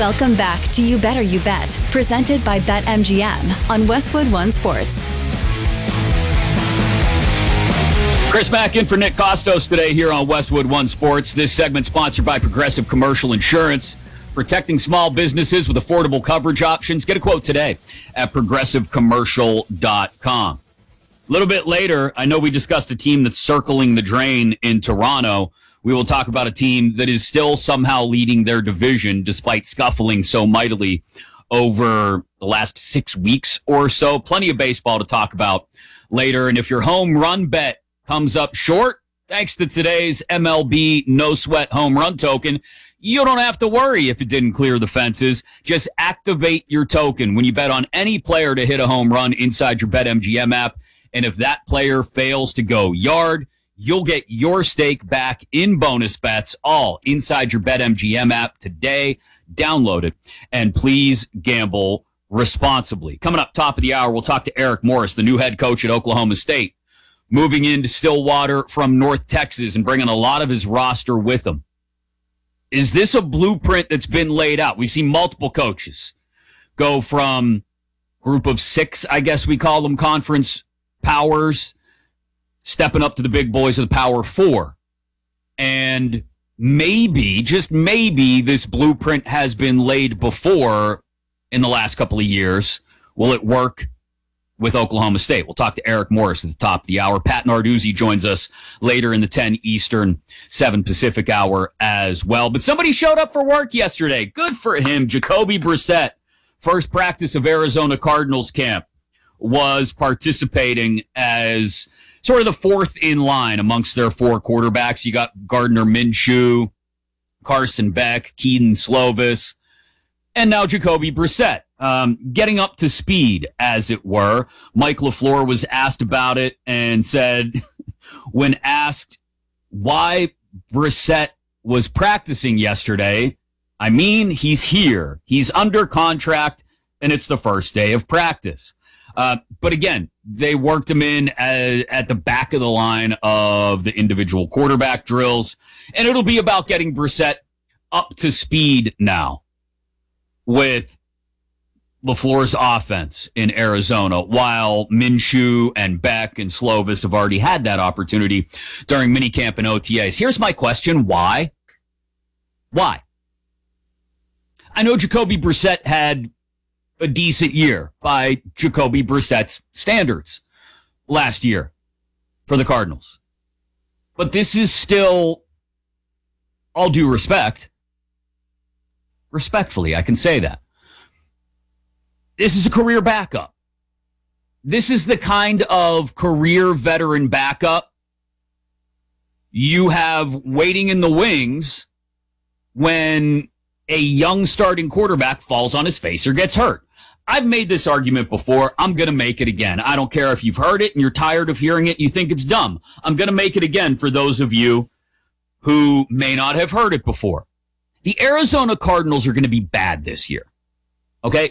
Welcome back to You Better You Bet, presented by BetMGM on Westwood One Sports. Chris Mack in for Nick Costos today here on Westwood One Sports. This segment sponsored by Progressive Commercial Insurance, protecting small businesses with affordable coverage options. Get a quote today at progressivecommercial.com. A little bit later, I know we discussed a team that's circling the drain in Toronto. We will talk about a team that is still somehow leading their division despite scuffling so mightily over the last 6 weeks or so. Plenty of baseball to talk about later. And if your home run bet comes up short, thanks to today's MLB No Sweat Home Run Token, you don't have to worry if it didn't clear the fences. Just activate your token when you bet on any player to hit a home run inside your BetMGM app. And if that player fails to go yard, you'll get your stake back in bonus bets, all inside your BetMGM app today. Download it, and please gamble responsibly. Coming up top of the hour, we'll talk to Eric Morris, the new head coach at Oklahoma State, moving into Stillwater from North Texas and bringing a lot of his roster with him. Is this a blueprint that's been laid out? We've seen multiple coaches go from group of 6, I guess we call them, conference powers, stepping up to the big boys of the Power 4. And maybe, just maybe, this blueprint has been laid before in the last couple of years. Will it work with Oklahoma State? We'll talk to Eric Morris at the top of the hour. Pat Narduzzi joins us later in the 10 Eastern, 7 Pacific hour as well. But somebody showed up for work yesterday. Good for him. Jacoby Brissett, first practice of Arizona Cardinals camp, was participating as sort of the fourth in line amongst their 4 quarterbacks. You got Gardner Minshew, Carson Beck, Keaton Slovis, and now Jacoby Brissett. Getting up to speed, as it were. Mike LaFleur was asked about it and said, when asked why Brissett was practicing yesterday, I mean, he's here. He's under contract, and it's the first day of practice. But again, they worked him in at the back of the line of the individual quarterback drills, and it'll be about getting Brissett up to speed now with LaFleur's offense in Arizona, while Minshew and Beck and Slovis have already had that opportunity during minicamp and OTAs. Here's my question. Why? Why? I know Jacoby Brissett had a decent year by Jacoby Brissett's standards last year for the Cardinals. But this is still, all due respect, respectfully, I can say that, this is a career backup. This is the kind of career veteran backup you have waiting in the wings when a young starting quarterback falls on his face or gets hurt. I've made this argument before. I'm going to make it again. I don't care if you've heard it and you're tired of hearing it and you think it's dumb. I'm going to make it again for those of you who may not have heard it before. The Arizona Cardinals are going to be bad this year. Okay?